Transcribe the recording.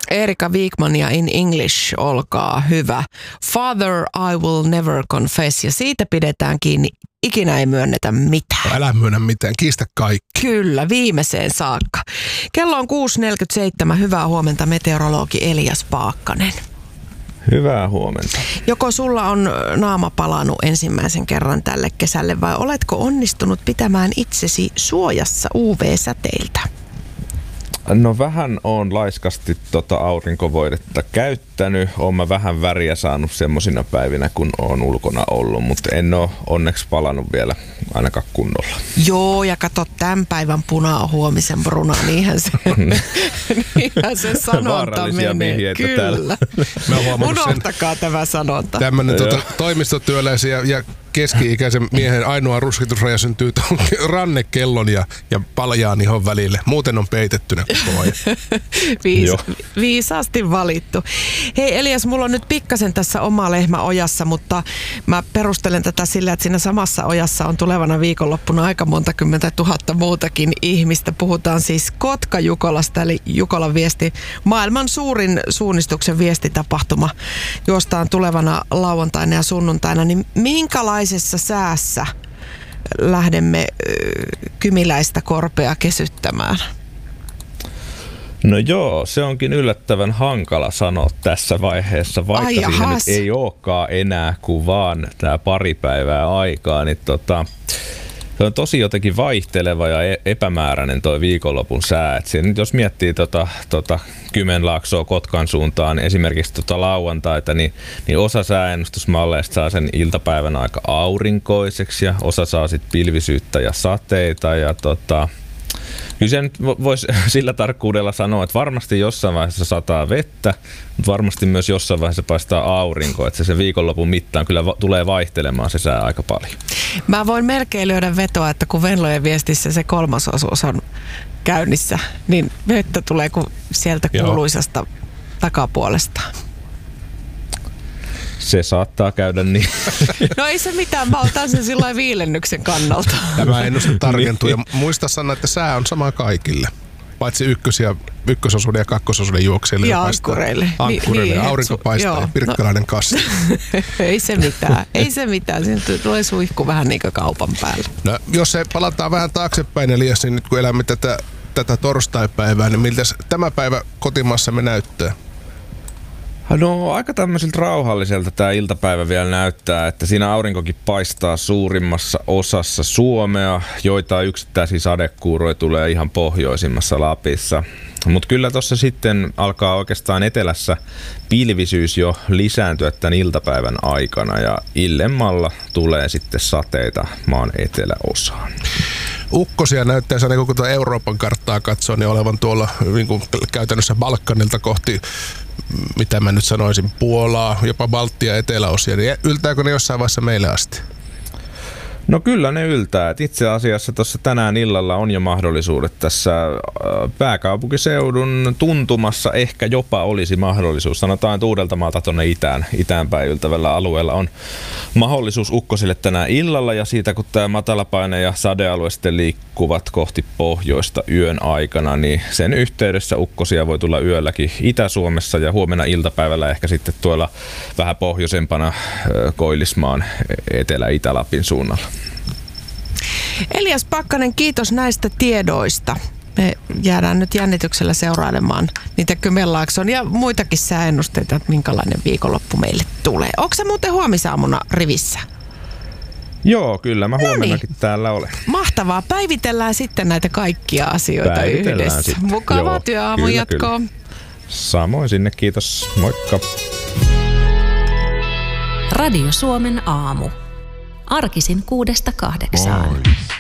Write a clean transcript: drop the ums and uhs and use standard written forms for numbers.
Erika Wigmania in English, olkaa hyvä. Father, I will never confess. Ja siitä pidetään kiinni. Ikinä ei myönnetä mitään. Älä myönnä mitään, kiistä kaikki. Kyllä, viimeiseen saakka. Kello on 6.47. Hyvää huomenta, meteorologi Elias Paakkanen. Hyvää huomenta. Joko sulla on naama palannut ensimmäisen kerran tälle kesälle vai oletko onnistunut pitämään itsesi suojassa UV-säteiltä? No vähän on laiskasti aurinkovoidetta käyttänyt. Oon mä vähän väriä saanut semmosina päivinä, kun oon ulkona ollut, mutta en oo onneksi palannut vielä ainakaan kunnolla. Joo, ja kato, tämän päivän puna on huomisen bruna, niinhän se sanonta menee. Kyllä. Unohtakaa tämä sanonta. Tämmönen toimistotyöläisen ja keski-ikäisen miehen ainoa ruskitusraja syntyy tuon rannekellon ja paljaan ihon välille. Muuten on peitettynä koko ajan. Viisaasti valittu. Hei Elias, mulla on nyt pikkasen tässä oma lehmä ojassa, mutta mä perustelen tätä sillä, että siinä samassa ojassa on tulevana viikonloppuna aika monta 10 000 muutakin ihmistä. Puhutaan siis Kotka-Jukolasta, eli Jukolan viesti, maailman suurin suunnistuksen viestitapahtuma, juostaan tulevana lauantaina ja sunnuntaina. Niin minkälaisessa säässä lähdemme kymiläistä korpea kesyttämään? No joo, se onkin yllättävän hankala sanoa tässä vaiheessa, vaikka siinä nyt ei olekaan enää kuin vaan tämä pari päivää aikaa, niin se on tosi jotenkin vaihteleva ja epämääräinen toi viikonlopun sää. Et siinä, jos miettii Kymenlaaksoa Kotkan suuntaan, esimerkiksi lauantaita, niin osa sääennustusmalleista saa sen iltapäivän aika aurinkoiseksi ja osa saa sitten pilvisyyttä ja sateita ja kyllä se nyt voisi sillä tarkkuudella sanoa, että varmasti jossain vaiheessa sataa vettä, mutta varmasti myös jossain vaiheessa paistaa aurinko, että se viikonlopun mittaan kyllä tulee vaihtelemaan se sää aika paljon. Mä voin melkein lyödä vetoa, että kun Venlojen viestissä se 3/3 on käynnissä, niin vettä tulee kuin sieltä kuuluisasta takapuolesta. Se saattaa käydä niin. No ei se mitään, mä otan sen sillä viilennyksen kannalta. Tämä ennuste tarkentuu ja muista sanoa, että sää on sama kaikille. Paitsi ykkösosuuden ja kakkososuuden juoksijoille. Ja ankkureille. Niin, aurinko paistaa ja Pirkkalainen kassa. Ei se mitään. Siinä tulee suihku vähän niin kuin kaupan päälle. No, jos se palataan vähän taaksepäin, Elias, niin nyt kun elämme tätä torstaipäivää, niin miltä tämä päivä kotimaassamme näyttää? No aika tämmöiseltä rauhalliselta tämä iltapäivä vielä näyttää, että siinä aurinkokin paistaa suurimmassa osassa Suomea, joita yksittäisiä sadekuuroja tulee ihan pohjoisimmassa Lapissa. Mutta kyllä tuossa sitten alkaa oikeastaan etelässä pilvisyys jo lisääntyä tämän iltapäivän aikana ja illemmalla tulee sitten sateita maan eteläosaan. Ukkosia näyttää aina, kun tuota Euroopan karttaa katsoo, niin olevan tuolla niin kuin käytännössä Balkanilta kohti, mitä mä nyt sanoisin, Puolaa, jopa Baltia eteläosia. Niin yltääkö ne jossain vaiheessa meille asti? No kyllä ne yltää. Itse asiassa tuossa tänään illalla on jo mahdollisuudet tässä pääkaupunkiseudun tuntumassa ehkä jopa olisi mahdollisuus. Sanotaan, että Uudeltamaalta tuonne itäänpäin yltävällä alueella on mahdollisuus ukkosille tänään illalla ja siitä kun tämä matalapaine ja sadealue sitten liikkuvat kohti pohjoista yön aikana, niin sen yhteydessä ukkosia voi tulla yölläkin Itä-Suomessa ja huomenna iltapäivällä ehkä sitten tuolla vähän pohjoisempana Koillismaan Etelä-Itä-Lapin suunnalla. Elias Pakkanen, kiitos näistä tiedoista. Me jäädään nyt jännityksellä seurailemaan niitä Kymenlaakson ja muitakin sääennusteita, että minkälainen viikonloppu meille tulee. Onko se muuten huomisaamuna rivissä? Joo, kyllä. Mä huomennakin täällä olen. Mahtavaa. Päivitellään sitten näitä kaikkia asioita yhdessä. Sitten. Mukavaa työaamun jatkoa. Samoin sinne, kiitos. Moikka. Radio Suomen aamu. Arkisin 6–8.